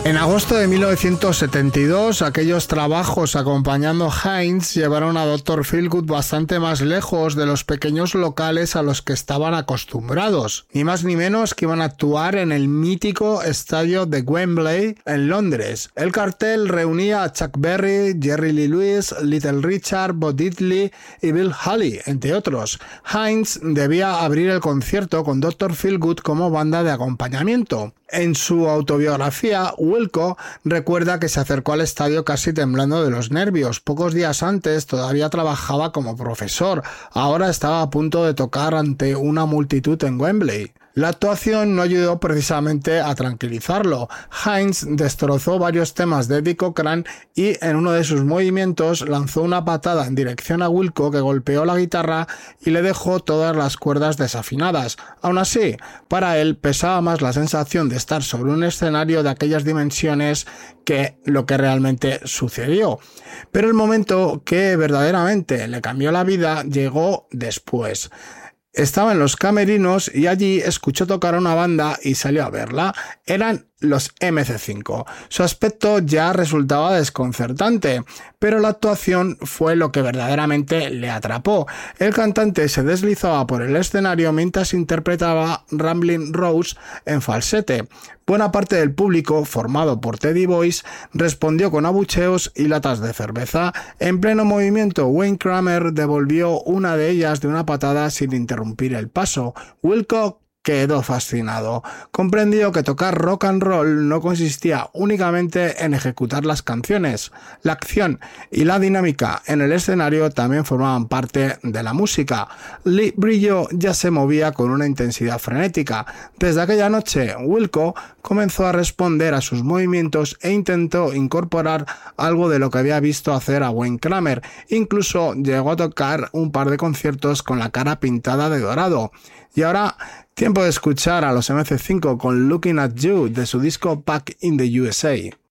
En agosto de 1972, aquellos trabajos acompañando a Hines llevaron a Dr. Feelgood bastante más lejos de los pequeños locales a los que estaban acostumbrados, ni más ni menos que iban a actuar en el mítico estadio de Wembley en Londres. El cartel reunía a Chuck Berry, Jerry Lee Lewis, Little Richard, Bo Diddley y Bill Haley, entre otros. Hines debía abrir el concierto con Dr. Feelgood como banda de acompañamiento. En su autobiografía, Wilco recuerda que se acercó al estadio casi temblando de los nervios. Pocos días antes todavía trabajaba como profesor. Ahora estaba a punto de tocar ante una multitud en Wembley. La actuación no ayudó precisamente a tranquilizarlo. Hines destrozó varios temas de Eddie Cochran y en uno de sus movimientos lanzó una patada en dirección a Wilco que golpeó la guitarra y le dejó todas las cuerdas desafinadas. Aún así, para él pesaba más la sensación de estar sobre un escenario de aquellas dimensiones que lo que realmente sucedió. Pero el momento que verdaderamente le cambió la vida llegó después. Estaba en los camerinos y allí escuchó tocar a una banda y salió a verla. Eran los MC5. Su aspecto ya resultaba desconcertante, pero la actuación fue lo que verdaderamente le atrapó. El cantante se deslizaba por el escenario mientras interpretaba Ramblin' Rose en falsete. Buena parte del público, formado por Teddy Boys, respondió con abucheos y latas de cerveza. En pleno movimiento, Wayne Kramer devolvió una de ellas de una patada sin interrumpir el paso. Wilco quedó fascinado. Comprendió que tocar rock and roll no consistía únicamente en ejecutar las canciones. La acción y la dinámica en el escenario también formaban parte de la música. Lee Brillo ya se movía con una intensidad frenética. Desde aquella noche, Wilco comenzó a responder a sus movimientos e intentó incorporar algo de lo que había visto hacer a Wayne Kramer. Incluso llegó a tocar un par de conciertos con la cara pintada de dorado. Y ahora, tiempo de escuchar a los MC5 con Looking at You de su disco Back in the USA.